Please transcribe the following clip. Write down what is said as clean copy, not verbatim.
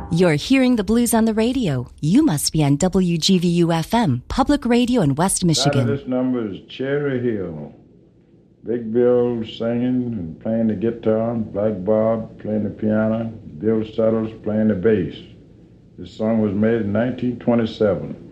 You're hearing the blues on the radio. You must be on WGVU-FM, public radio in West Michigan. This number is Cherry Hill. Big Bill singing and playing the guitar, Black Bob playing the piano, Bill Suttles playing the bass. This song was made in 1927.